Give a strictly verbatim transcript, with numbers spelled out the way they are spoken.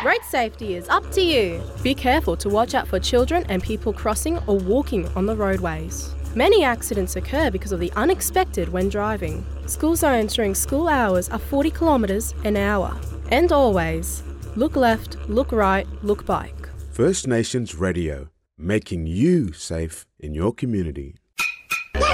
Road safety is up to you. Be careful to watch out for children and people crossing or walking on the roadways. Many accidents occur because of the unexpected when driving. School zones during school hours are forty kilometres an hour. And always, look left, look right, look bike. First Nations Radio, making you safe in your community.